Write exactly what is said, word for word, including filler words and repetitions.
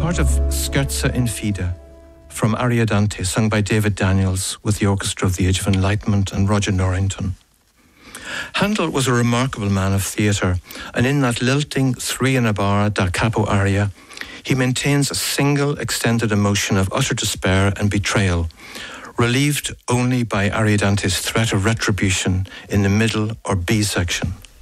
Part of Scherza in Fide from Ariadante, sung by David Daniels with the Orchestra of the Age of Enlightenment and Roger Norrington. Handel was a remarkable man of theatre, and in that lilting three in a bar da capo aria, he maintains a single extended emotion of utter despair and betrayal, relieved only by Ariadante's threat of retribution in the middle or B section.